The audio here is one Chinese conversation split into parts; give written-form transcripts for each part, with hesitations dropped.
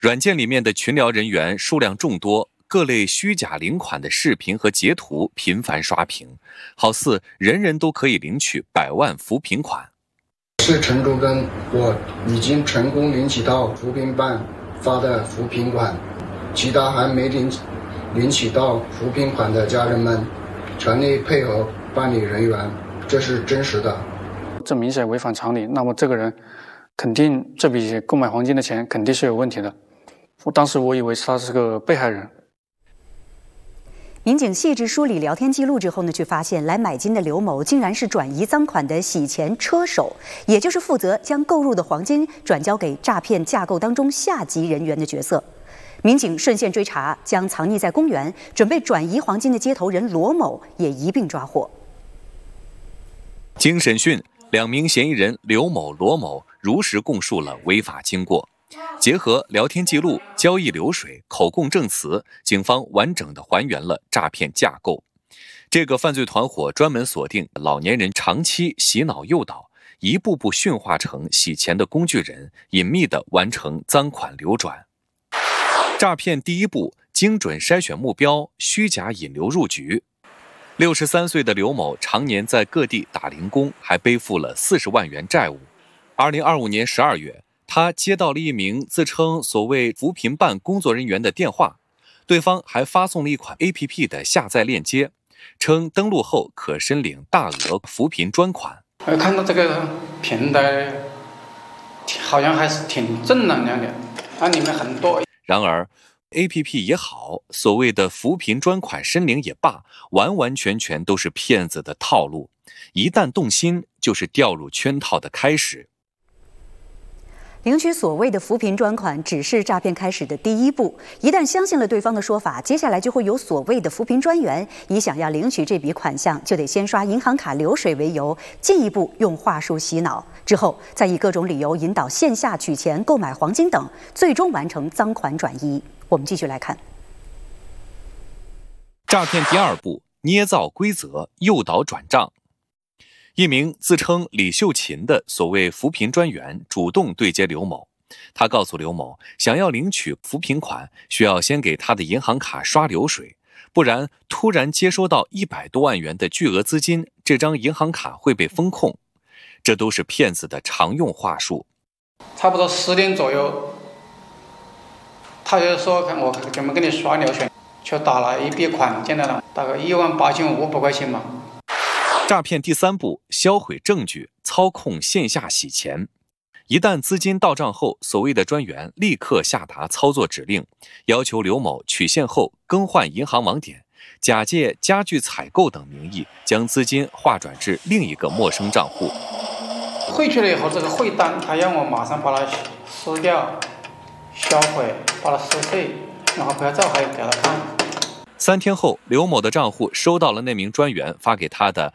软件里面的群聊人员数量众多，各类虚假领款的视频和截图频繁刷屏，好似人人都可以领取100万扶贫款。 是陈主任，我已经成功领取到扶贫办发的扶贫款，其他还没领取到扶贫款的家人们，全力配合办理人员，这是真实的。 这明显违反常理，那么这个人肯定这笔购买黄金的钱肯定是有问题的。当时我以为他是个被害人。 民警细致梳理聊天记录之后呢，却发现来买金的刘某竟然是转移赃款的洗钱车手，也就是负责将购入的黄金转交给诈骗架构当中下级人员的角色。民警顺线追查，将藏匿在公园准备转移黄金的接头人罗某也一并抓获。 经审讯，2名嫌疑人刘某、罗某如实供述了违法经过。结合聊天记录、交易流水、口供证词，警方完整地还原了诈骗架构。这个犯罪团伙专门锁定老年人长期洗脑诱导，一步步驯化成洗钱的工具人，隐秘地完成赃款流转。诈骗第一步，精准筛选目标，虚假引流入局。63岁的刘某常年在各地打零工，还背负了40万元债务。2025年12月，他接到了一名自称所谓扶贫办工作人员的电话，对方还发送了一款 APP 的下载链接，称登录后可申领大额扶贫专款。 看到这个平台好像还是挺正能量的，它里面很多。 然而 APP 也好，所谓的扶贫专款申领也罢，完完全全都是骗子的套路，一旦动心就是掉入圈套的开始。 领取所谓的扶贫专款只是诈骗开始的第一步，一旦相信了对方的说法，接下来就会有所谓的扶贫专员以想要领取这笔款项，就得先刷银行卡流水为由，进一步用话术洗脑，之后再以各种理由引导线下取钱、购买黄金等，最终完成赃款转移。我们继续来看， 诈骗第二步，捏造规则，诱导转账。一名自称李秀琴的所谓扶贫专员主动对接刘某，他告诉刘某，想要领取扶贫款，需要先给他的银行卡刷流水，不然突然接收到100多万元的巨额资金，这张银行卡会被封控。这都是骗子的常用话术。 差不多10点左右，他就说我准备给你刷流水，就打了一笔款进来了，大概18500块钱嘛。 诈骗第三步，销毁证据，操控线下洗钱。一旦资金到账后，所谓的专员立刻下达操作指令，要求刘某取现后更换银行网点，假借家具采购等名义，将资金划转至另一个陌生账户。 汇去了以后，这个汇单他让我马上把它撕掉、销毁，把它撕碎，然后拍照还给他看。 3天后，刘某的账户收到了那名专员发给他的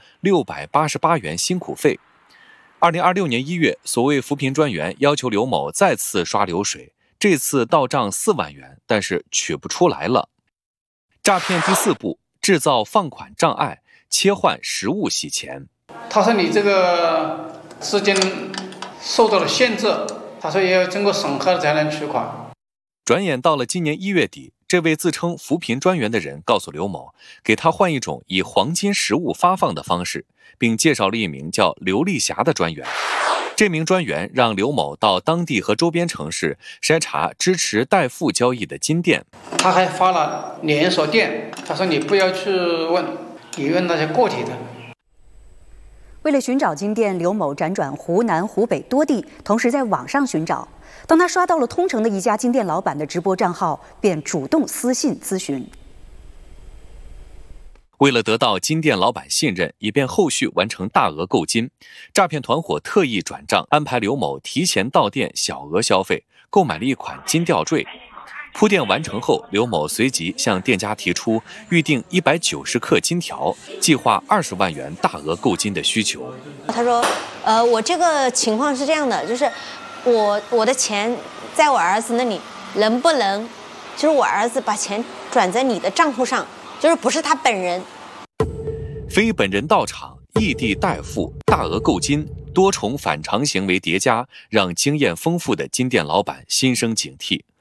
688元辛苦费。2026年1月，所谓扶贫专员要求刘某再次刷流水，这次到账4万元，但是取不出来了。诈骗第4步，制造放款障碍，切换实物洗钱。 他说你这个资金受到了限制，他说也要经过审核才能取款。 转眼到了今年1月底，这位自称扶贫专员的人告诉刘某，给他换一种以黄金实物发放的方式，并介绍了一名叫刘丽霞的专员。这名专员让刘某到当地和周边城市筛查支持代付交易的金店。 他还发了连锁店，他说你不要去问，你问那些个体的。 为了寻找金店，刘某辗转湖南、湖北多地，同时在网上寻找。当他刷到了通城的一家金店老板的直播账号，便主动私信咨询。 为了得到金店老板信任，以便后续完成大额购金，诈骗团伙特意转账，安排刘某提前到店小额消费，购买了一款金吊坠。铺垫完成后，刘某随即向店家提出预定190克金条，计划20万元大额购金的需求。 他说，我这个情况是这样的，就是我的钱在我儿子那里，能不能就是我儿子把钱转在你的账户上，就是不是他本人。 非本人到场，异地代付，大额购金，多重反常行为叠加，让经验丰富的金店老板心生警惕。